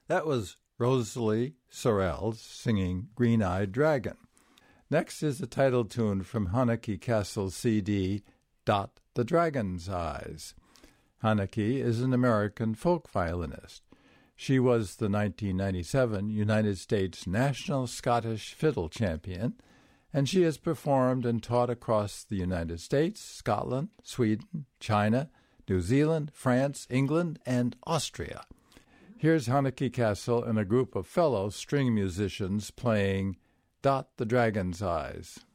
That was Rosalie Sorrell singing Green-Eyed Dragon. Next is the title tune from Hanneke Kessel's CD, Dot the Dragon's Eyes. Hanneke is an American folk violinist. She was the 1997 United States National Scottish Fiddle Champion, and she has performed and taught across the United States, Scotland, Sweden, China, New Zealand, France, England, and Austria. Here's Hanneke Kessel and a group of fellow string musicians playing Dot the Dragon's Eyes.